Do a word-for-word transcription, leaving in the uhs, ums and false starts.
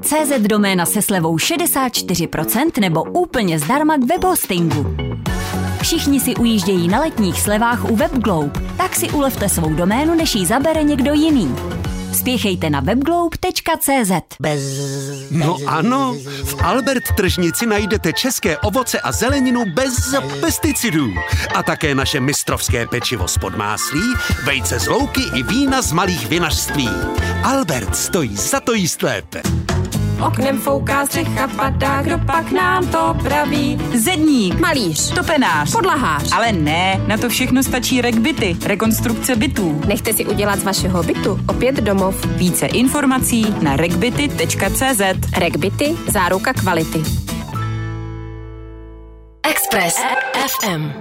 cé zet doména se slevou šedesát čtyři procent nebo úplně zdarma k webhostingu. Všichni si ujíždějí na letních slevách u WebGlobe, tak si ulevte svou doménu, než ji zabere někdo jiný. Spěchejte na webglobe tečka cé zet. Bez... No ano, v Albert tržnici najdete české ovoce a zeleninu bez pesticidů. A také naše mistrovské pečivo z podmáslí, vejce z louky i vína z malých vinařství. Albert stojí za to jíst lépe. Oknem fouká střecha, padá, kdo pak nám to praví? Zedník, Malíř, topenář, podlahář. ale ne, na to všechno stačí RegBity, rekonstrukce bytů. Nechte si udělat z vašeho bytu opět domov. Více informací na regbity tečka cé zet. RegBity, záruka kvality. Express F M.